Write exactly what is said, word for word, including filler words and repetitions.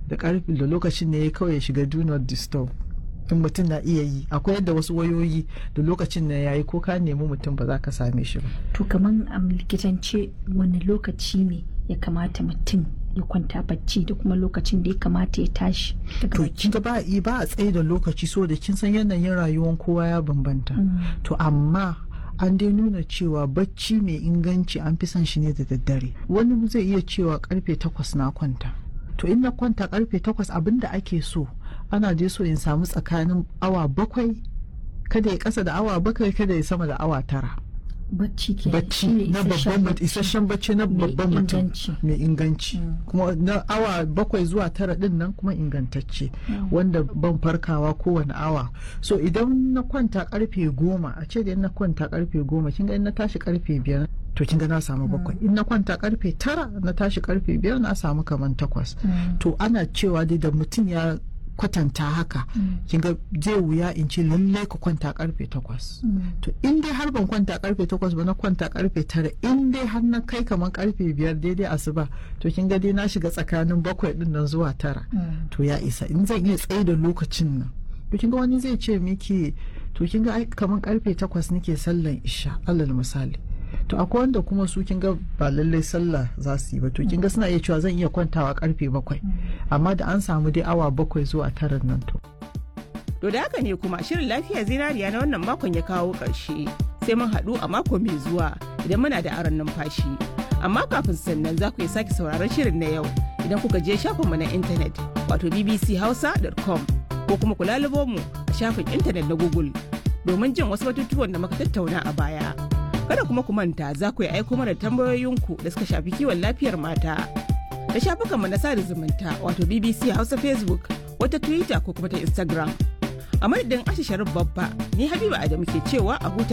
da karfe da lokacin ne kawai ya shiga do not disturb. In mutum na iya yi, akwai yadda wasu wayoyi da lokacin na yayi ko ka nemi mutum ba za ka same shi ba. To kaman a likitance wani lokaci ne ya kamata mutum ya kwanta bacci da kuma lokacin da ya kamata ya tashi daga bacci? To kin ga ba ba a tsaye da lokaci, so da kin san yanayin rayuwar kowa ya bambanta. Mm. To amma an dai nuna cewa bacci mai inganci an fi son shi ne da daddare. Wani zai iya cewa karfe takwas na kwanta. To in na kwanta karfe takwas, abinda ake so ana dai so in samu tsakanin awa bakwai, kada ya kasa da awa bakwai, kada ya sama da awa tara. Bacci ke bacci na babban mutum, isasshen bacci na babban mutum mai inganci. Mm. Kuma na awa bakwai zuwa tara din nan kuma ingantacce. Mm. Wanda ban farkawa kowane awa. So idan na kwanta karfe goma, a ce da in na kwanta karfe goma, kin ga in na tashi karfe biyar, to kin ga na samu bakwai. Mm. In na kwanta karfe tara, na tashi karfe biyar, na samu kaman takwas. Mm. To ana cewa dai da mutum ya kwatanta haka. Mm. Kin ga zai wuya in ce lallai ka kwanta karfe takwas. Mm. To in dai har ban kwanta karfe takwas ba, na kwanta karfe tara, in dai har na kai kaman karfe biyar daidai asuba, to kin ga dai na shiga tsakanin bakwai din nan zuwa tara. Mm. To ya isa, in zan iya tsaye da lokacin nan. To kin ga wani zai ce miki, to kin ga kaman karfe takwas nake sallan isha alal misali. To akwai wanda kuma su kin ga ba lallai sallah za su yi ba, to kin ga suna iya cewa zan iya kwantawa karfe bakwai, amma da an samu dai awa bakwai zuwa tara nan to. To da haka ne kuma shirin lafiya zinariya na wannan makon ya kawo ƙarshe, sai mun haɗu a mako mai zuwa idan muna da aron numfashi. Amma kafin sannan za ku iya sake sauraron shirin na yau idan kuka je shafinmu na intanet wato b b c hausa dot com ko kuma ku lalubo mu a shafin intanet na Google domin jin wasu batutuwan da muka tattauna a baya. Kada kuma ku manta za ku yi aiko mana tambayoyinku da suka shafi kiwon lafiyar mata da shafukanmu na sada zumunta wato B B C Hausa Facebook, wata Twitter ko kuma ta Instagram. A madadin Aisha Sharif Babba, ni Habiba Adamu ke cewa a huta